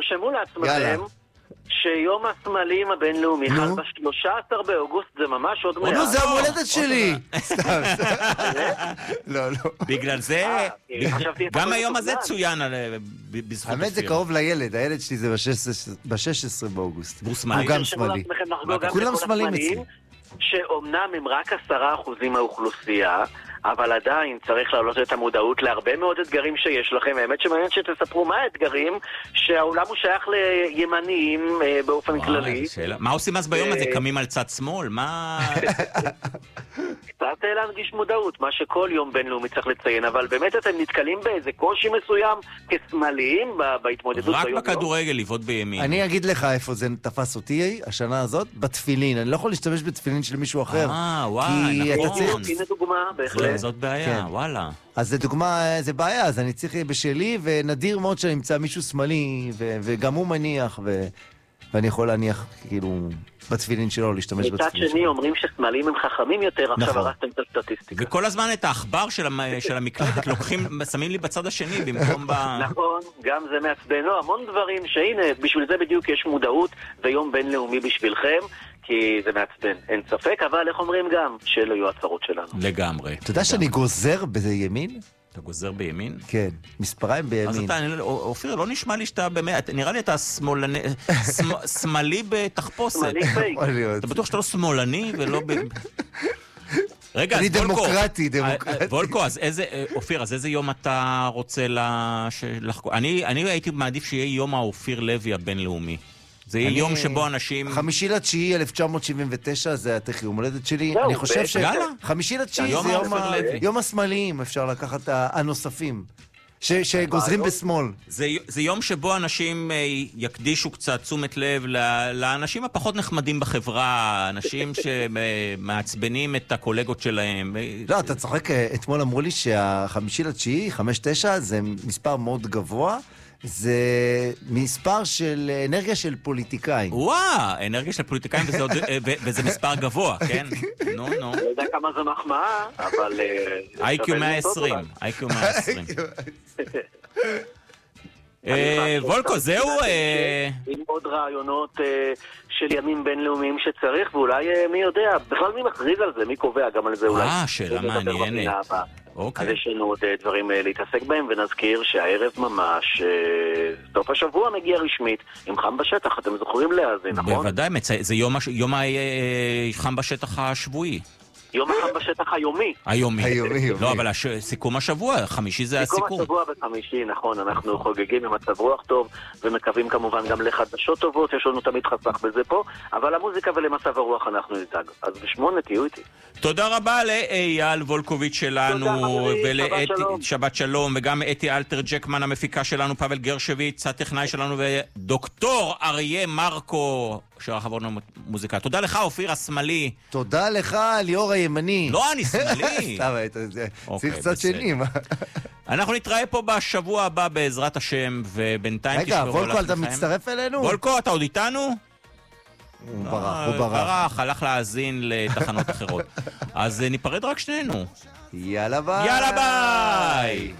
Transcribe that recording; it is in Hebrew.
תרשמו לעצמכם שיום הסמלים הבינלאומי חל ב-13 באוגוסט, זה ממש עוד מעט. זה המולדת שלי. סתם. לא. בגלל זה, גם היום הזה צוין בזכות האמת זה קרוב לילד, הילד שלי זה ב-16 באוגוסט. הוא סמלי. הוא גם סמלי. כולם סמלים אצלי. שאומנם הם רק 10% מהאוכלוסייה, אבל עדיין צריך להעלות את המודעות להרבה מאוד אתגרים שיש לכם. האמת שמעניין שתספרו מה האתגרים, שהעולם הוא שייך לימניים באופן כללי. מה עושים אז ביום הזה? קמים על צד שמאל? מה... קצת להנגיש מודעות, מה שכל יום בינלאומי צריך לציין, אבל באמת אתם נתקלים באיזה קושי מסוים כסמליים בהתמודדות רק ביום? בכדורגל לבעוט בימין. אני אגיד לך איפה זה תפס אותי השנה הזאת, בתפילין. אני לא יכול להשתמש בתפילין של מישהו אחר. וואי, נכון. הנה דוגמה, בהחלט. זאת בעיה, וואלה. אז זה דוגמה, זה בעיה, אז אני צריך בשלי, ונדיר מאוד שאני אמצא מישהו שמאלי, וגם הוא מניח, ואני יכול להניח כאילו בתפילין שלו להשתמש בתפילין שלו. מצד שני אומרים שסמלים הם חכמים יותר, עכשיו הרסתם את הסטטיסטיקה. וכל הזמן את העכבר של המקלדת לוקחים, שמים לי בצד השני במקום נכון, גם זה מעצבן. המון דברים שהנה, בשביל זה בדיוק יש מודעות ויום בינלאומי בשבילכם, כי זה מעצבן, אין ספק, אבל איך אומרים גם, שאלה יהיו הצרות שלנו. לגמרי. אתה יודע שאני גוזר בימין? אתה גוזר בימין? כן, מספריים בימין. אז אתה, אופיר, לא נשמע לי שאתה באמת, נראה לי אתה שמאלי בתחפושת. שמאלי פייק. אתה בטוח שאתה לא שמאלני ולא רגע, אני דמוקרטי. וולקו, אז אופיר, אז איזה יום אתה רוצה לחקור? אני הייתי מעדיף שיהיה יום האופיר לוי הבינלאומי. זה יהיה יום שבו אנשים... 5/9/1979, זה התאריך יום הולדת שלי. זהו, אני חושב ש... 5/9 זה יום הסמליים, אפשר לקחת הנוספים, שגוזרים בשמאל. זה יום שבו אנשים יקדישו קצת תשומת לב לאנשים הפחות נחמדים בחברה, אנשים שמעצבנים את הקולגות שלהם. לא, אתה צוחק, אתמול אמרו לי שה5/9, 5/9, זה מספר מאוד גבוה, זה מספר של אנרגיה של פוליטיקאים. אנרגיה של פוליטיקאים, וזה מספר גבוה, כן? נו. לא יודע כמה זה מחמאה, אבל... IQ 120. וולקו, זהו... עם עוד רעיונות של ימים בינלאומיים שצריך, ואולי מי יודע, בכלל מי מכריז על זה, מי קובע גם על זה אולי. שאלה מעניינת. אז יש לנו עוד דברים להתעסק בהם, ונזכיר שהערב ממש, סוף השבוע מגיע רשמית, עם חם בשטח, אתם זוכרים להאזין, נכון? בוודאי, זה יום חם בשטח השבועי. יום החם בשטח היומי. לא, אבל סיכום השבוע, חמישי זה הסיכום. סיכום השבוע בחמישי, נכון, אנחנו חוגגים עם מצב רוח טוב, ומקווים כמובן גם לחדשות טובות, יש לנו תמיד חסך בזה פה, אבל למוזיקה ולמצב הרוח אנחנו נדאג. אז ב8 תהיו איתי. תודה רבה לאייל וולקוביץ' שלנו, שבת שלום, וגם אתי אלתר ג'קמן המפיקה שלנו, פבל גרשוויץ, הטכנאי שלנו, ודוקטור אריה מרקו, שערך עבורנו מוזיקה. תודה לך, אופיר השמאלי. תודה לך, ליאור הימני. לא, אני שמאלי. סתם, צריך קצת שני. אנחנו נתראה פה בשבוע הבא בעזרת השם, ובינתיים רגע, וולקו, אתה מצטרף אלינו? וולקו, אתה עוד איתנו? הוא ברח. הלך להאזין לתחנות אחרות. אז ניפרד רק שנינו. יאללה ביי.